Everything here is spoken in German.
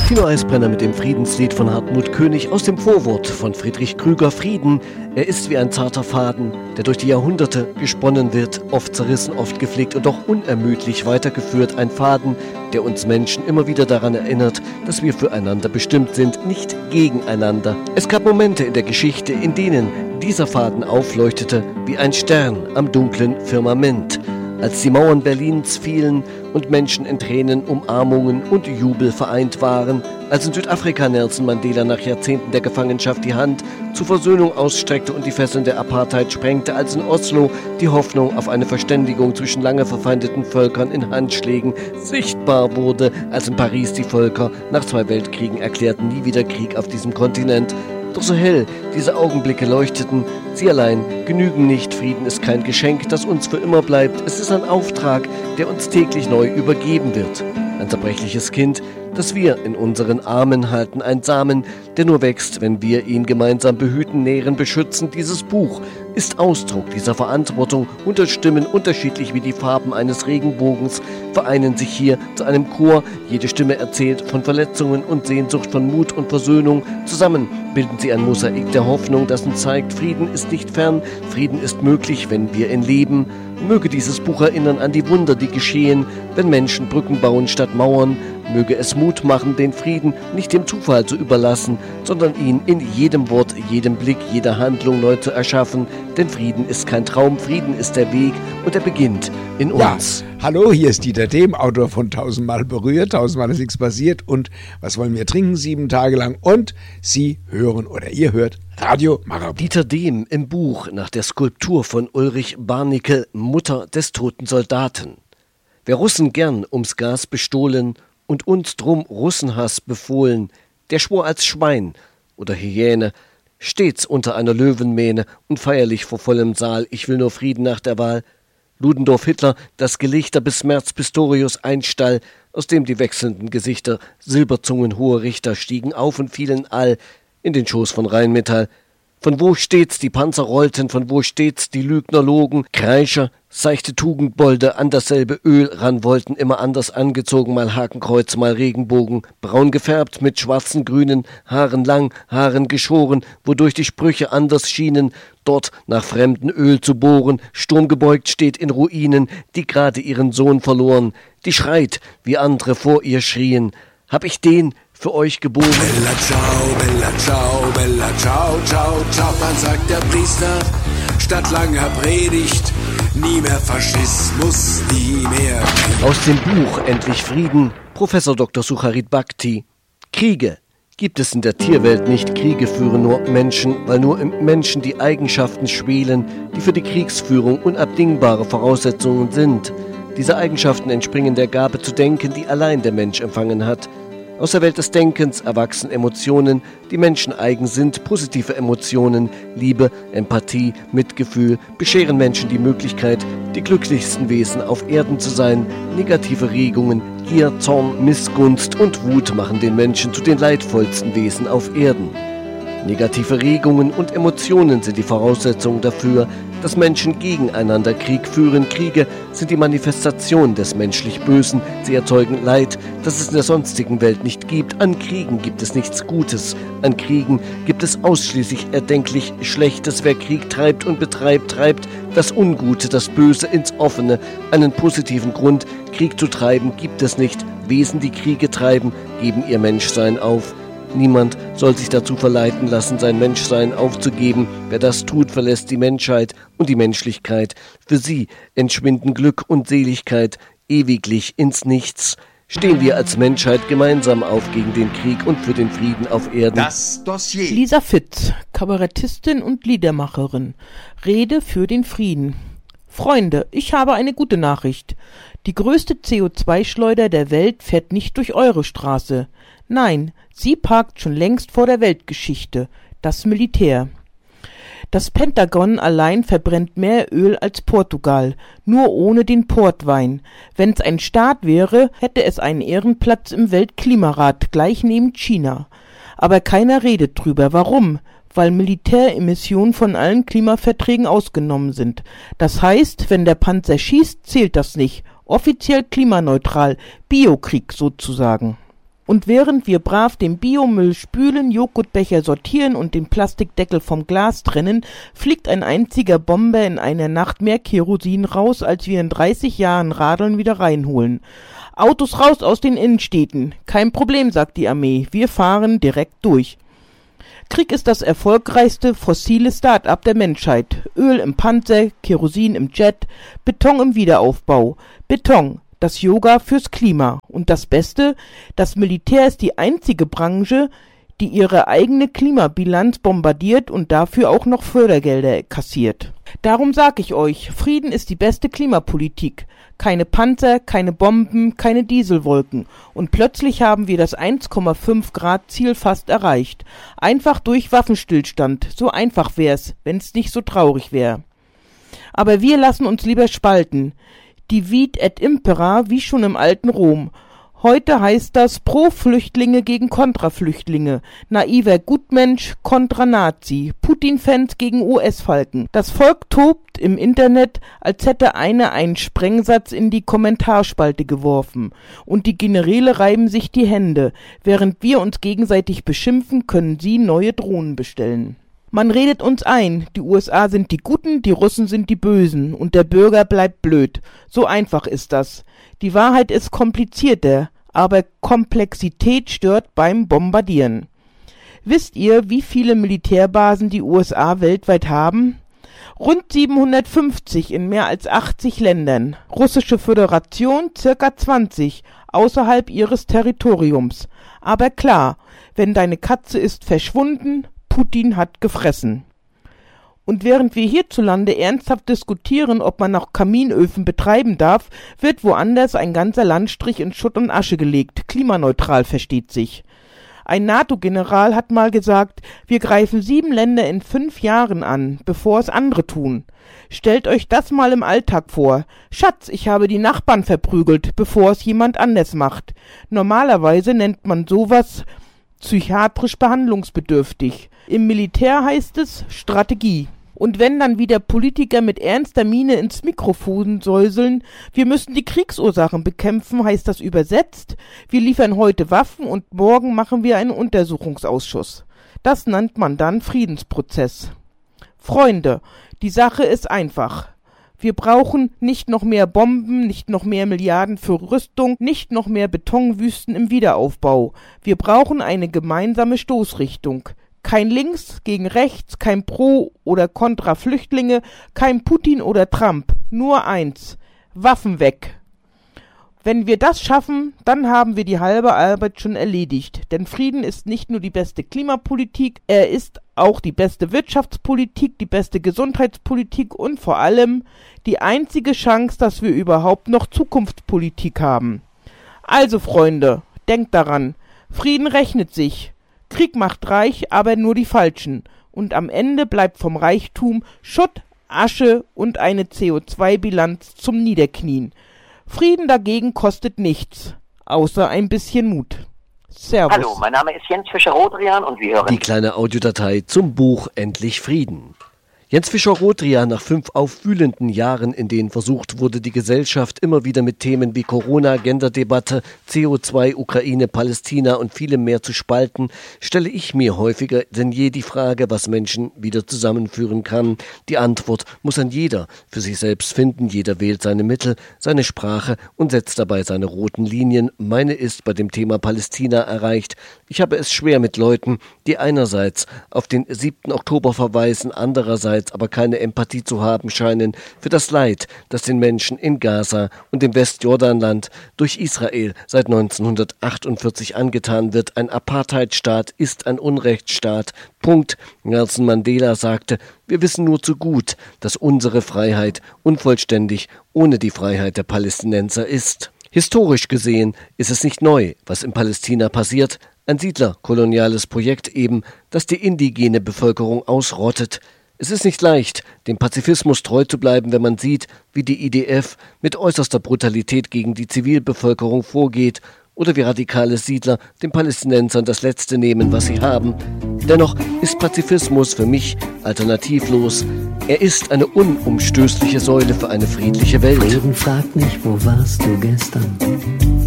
Tino Eisbrenner mit dem Friedenslied von Hartmut König aus dem Vorwort von Friedrich Krüger. Frieden, er ist wie ein zarter Faden, der durch die Jahrhunderte gesponnen wird, oft zerrissen, oft gepflegt und doch unermüdlich weitergeführt. Ein Faden, der uns Menschen immer wieder daran erinnert, dass wir füreinander bestimmt sind, nicht gegeneinander. Es gab Momente in der Geschichte, in denen dieser Faden aufleuchtete wie ein Stern am dunklen Firmament. Als die Mauern Berlins fielen und Menschen in Tränen, Umarmungen und Jubel vereint waren, als in Südafrika Nelson Mandela nach Jahrzehnten der Gefangenschaft die Hand zur Versöhnung ausstreckte und die Fesseln der Apartheid sprengte, als in Oslo die Hoffnung auf eine Verständigung zwischen lange verfeindeten Völkern in Handschlägen sichtbar wurde, als in Paris die Völker nach 2 Weltkriegen erklärten, nie wieder Krieg auf diesem Kontinent. Doch so hell diese Augenblicke leuchteten, sie allein genügen nicht. Frieden ist kein Geschenk, das uns für immer bleibt. Es ist ein Auftrag, der uns täglich neu übergeben wird. Ein zerbrechliches Kind, das wir in unseren Armen halten. Ein Samen, der nur wächst, wenn wir ihn gemeinsam behüten, nähren, beschützen. Dieses Buch ist Ausdruck dieser Verantwortung. 100 Stimmen, unterschiedlich wie die Farben eines Regenbogens, vereinen sich hier zu einem Chor. Jede Stimme erzählt von Verletzungen und Sehnsucht, von Mut und Versöhnung. Zusammen bilden sie ein Mosaik der Hoffnung, das uns zeigt, Frieden ist nicht fern, Frieden ist möglich, wenn wir ihn leben. Möge dieses Buch erinnern an die Wunder, die geschehen, wenn Menschen Brücken bauen statt Mauern. Möge es Mut machen, den Frieden nicht dem Zufall zu überlassen, sondern ihn in jedem Wort, jedem Blick, jeder Handlung neu zu erschaffen. Denn Frieden ist kein Traum, Frieden ist der Weg und er beginnt in uns. Ja, hallo, hier ist Dieter Dehm, Autor von 1000-mal berührt, 1000-mal ist nichts passiert und was wollen wir trinken 7 Tage lang und Sie hören oder ihr hört Radio Marabout. Dieter Dehm im Buch nach der Skulptur von Ulrich Barnickel, Mutter des toten Soldaten. Wer Russen gern ums Gas bestohlen und uns drum Russenhass befohlen, der schwor als Schwein oder Hyäne, stets unter einer Löwenmähne und feierlich vor vollem Saal, ich will nur Frieden nach der Wahl. Ludendorff, Hitler, das Gelichter bis Merz, Pistorius, ein Stall, aus dem die wechselnden Gesichter, Silberzungen, hohe Richter stiegen auf und fielen all in den Schoß von Rheinmetall. Von wo stets die Panzer rollten, von wo stets die Lügner logen, Kreischer, seichte Tugendbolde an dasselbe Öl ran wollten, immer anders angezogen, mal Hakenkreuz, mal Regenbogen, braun gefärbt mit schwarzen, grünen Haaren lang, Haaren geschoren, wodurch die Sprüche anders schienen, dort nach fremden Öl zu bohren, sturmgebeugt steht in Ruinen, die gerade ihren Sohn verloren, die schreit, wie andere vor ihr schrien, hab ich den für euch geboren. Bella ciao, ciao, ciao, dann sagt der Priester, statt langer Predigt, nie mehr Faschismus, nie mehr Krieg. Aus dem Buch Endlich Frieden, Professor Dr. Sucharit Bhakti. Kriege gibt es in der Tierwelt nicht. Kriege führen nur Menschen, weil nur im Menschen die Eigenschaften schwelen, die für die Kriegsführung unabdingbare Voraussetzungen sind. Diese Eigenschaften entspringen der Gabe zu denken, die allein der Mensch empfangen hat. Aus der Welt des Denkens erwachsen Emotionen, die Menschen eigen sind, positive Emotionen, Liebe, Empathie, Mitgefühl, bescheren Menschen die Möglichkeit, die glücklichsten Wesen auf Erden zu sein. Negative Regungen, Gier, Zorn, Missgunst und Wut machen den Menschen zu den leidvollsten Wesen auf Erden. Negative Regungen und Emotionen sind die Voraussetzungen dafür, dass Menschen gegeneinander Krieg führen. Kriege sind die Manifestation des menschlich Bösen. Sie erzeugen Leid, das es in der sonstigen Welt nicht gibt. An Kriegen gibt es nichts Gutes. An Kriegen gibt es ausschließlich erdenklich Schlechtes. Wer Krieg treibt und betreibt, treibt das Ungute, das Böse ins Offene. Einen positiven Grund, Krieg zu treiben, gibt es nicht. Wesen, die Kriege treiben, geben ihr Menschsein auf. Niemand soll sich dazu verleiten lassen, sein Menschsein aufzugeben. Wer das tut, verlässt die Menschheit und die Menschlichkeit. Für sie entschwinden Glück und Seligkeit ewiglich ins Nichts. Stehen wir als Menschheit gemeinsam auf gegen den Krieg und für den Frieden auf Erden. Das Dossier. Lisa Fitz, Kabarettistin und Liedermacherin. Rede für den Frieden. Freunde, ich habe eine gute Nachricht. Die größte CO2-Schleuder der Welt fährt nicht durch eure Straße. Nein, sie parkt schon längst vor der Weltgeschichte, das Militär. Das Pentagon allein verbrennt mehr Öl als Portugal, nur ohne den Portwein. Wenn's ein Staat wäre, hätte es einen Ehrenplatz im Weltklimarat, gleich neben China. Aber keiner redet drüber. Warum? Weil Militäremissionen von allen Klimaverträgen ausgenommen sind. Das heißt, wenn der Panzer schießt, zählt das nicht. Offiziell klimaneutral, Biokrieg sozusagen. Und während wir brav den Biomüll spülen, Joghurtbecher sortieren und den Plastikdeckel vom Glas trennen, fliegt ein einziger Bomber in einer Nacht mehr Kerosin raus, als wir in 30 Jahren Radeln wieder reinholen. Autos raus aus den Innenstädten. Kein Problem, sagt die Armee. Wir fahren direkt durch. Krieg ist das erfolgreichste fossile Start-up der Menschheit. Öl im Panzer, Kerosin im Jet, Beton im Wiederaufbau. Beton, das Yoga fürs Klima. Und das Beste, das Militär ist die einzige Branche, die ihre eigene Klimabilanz bombardiert und dafür auch noch Fördergelder kassiert. Darum sag ich euch, Frieden ist die beste Klimapolitik. Keine Panzer, keine Bomben, keine Dieselwolken. Und plötzlich haben wir das 1,5 Grad Ziel fast erreicht. Einfach durch Waffenstillstand. So einfach wär's, wenn's nicht so traurig wär. Aber wir lassen uns lieber spalten. Divide et impera, wie schon im alten Rom. Heute heißt das Pro-Flüchtlinge gegen Kontra-Flüchtlinge, naiver Gutmensch kontra Nazi, Putin-Fans gegen US-Falken. Das Volk tobt im Internet, als hätte einer einen Sprengsatz in die Kommentarspalte geworfen. Und die Generäle reiben sich die Hände. Während wir uns gegenseitig beschimpfen, können sie neue Drohnen bestellen. Man redet uns ein, die USA sind die Guten, die Russen sind die Bösen und der Bürger bleibt blöd. So einfach ist das. Die Wahrheit ist komplizierter, aber Komplexität stört beim Bombardieren. Wisst ihr, wie viele Militärbasen die USA weltweit haben? Rund 750 in mehr als 80 Ländern. Russische Föderation circa 20 außerhalb ihres Territoriums. Aber klar, wenn deine Katze ist verschwunden, Putin hat gefressen. Und während wir hierzulande ernsthaft diskutieren, ob man noch Kaminöfen betreiben darf, wird woanders ein ganzer Landstrich in Schutt und Asche gelegt. Klimaneutral, versteht sich. Ein NATO-General hat mal gesagt, wir greifen 7 Länder in 5 Jahren an, bevor es andere tun. Stellt euch das mal im Alltag vor. Schatz, ich habe die Nachbarn verprügelt, bevor es jemand anders macht. Normalerweise nennt man sowas psychiatrisch behandlungsbedürftig. Im Militär heißt es Strategie. Und wenn dann wieder Politiker mit ernster Miene ins Mikrofon säuseln, wir müssen die Kriegsursachen bekämpfen, heißt das übersetzt, wir liefern heute Waffen und morgen machen wir einen Untersuchungsausschuss. Das nennt man dann Friedensprozess. Freunde, die Sache ist einfach. Wir brauchen nicht noch mehr Bomben, nicht noch mehr Milliarden für Rüstung, nicht noch mehr Betonwüsten im Wiederaufbau. Wir brauchen eine gemeinsame Stoßrichtung. Kein Links gegen Rechts, kein Pro- oder Kontra-Flüchtlinge, kein Putin oder Trump. Nur eins: Waffen weg. Wenn wir das schaffen, dann haben wir die halbe Arbeit schon erledigt. Denn Frieden ist nicht nur die beste Klimapolitik, er ist auch die beste Wirtschaftspolitik, die beste Gesundheitspolitik und vor allem die einzige Chance, dass wir überhaupt noch Zukunftspolitik haben. Also Freunde, denkt daran, Frieden rechnet sich. Krieg macht reich, aber nur die Falschen. Und am Ende bleibt vom Reichtum Schutt, Asche und eine CO2-Bilanz zum Niederknien. Frieden dagegen kostet nichts, außer ein bisschen Mut. Servus. Hallo, mein Name ist Jens Fischer-Rodrian und wir hören Die kleine Audiodatei zum Buch Endlich Frieden. Jens Fischer-Rodrian nach 5 aufwühlenden Jahren, in denen versucht wurde, die Gesellschaft immer wieder mit Themen wie Corona, Genderdebatte, CO2, Ukraine, Palästina und vielem mehr zu spalten, stelle ich mir häufiger denn je die Frage, was Menschen wieder zusammenführen kann. Die Antwort muss ein jeder für sich selbst finden. Jeder wählt seine Mittel, seine Sprache und setzt dabei seine roten Linien. Meine ist bei dem Thema Palästina erreicht. Ich habe es schwer mit Leuten, die einerseits auf den 7. Oktober verweisen, andererseits aber keine Empathie zu haben scheinen für das Leid, das den Menschen in Gaza und im Westjordanland durch Israel seit 1948 angetan wird. Ein Apartheidstaat ist ein Unrechtsstaat. Punkt. Nelson Mandela sagte, wir wissen nur zu gut, dass unsere Freiheit unvollständig ohne die Freiheit der Palästinenser ist. Historisch gesehen ist es nicht neu, was in Palästina passiert. Ein siedlerkoloniales Projekt eben, das die indigene Bevölkerung ausrottet. Es ist nicht leicht, dem Pazifismus treu zu bleiben, wenn man sieht, wie die IDF mit äußerster Brutalität gegen die Zivilbevölkerung vorgeht oder wie radikale Siedler den Palästinensern das Letzte nehmen, was sie haben. Dennoch ist Pazifismus für mich alternativlos. Er ist eine unumstößliche Säule für eine friedliche Welt. Frieden fragt nicht, wo warst du gestern?